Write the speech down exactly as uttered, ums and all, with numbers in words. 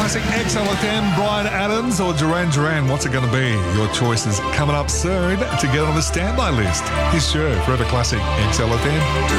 Classic X L F M, Brian Adams or Duran Duran. What's it going to be? Your choice is coming up soon to get on the standby list. This show, Forever Classic X L F M.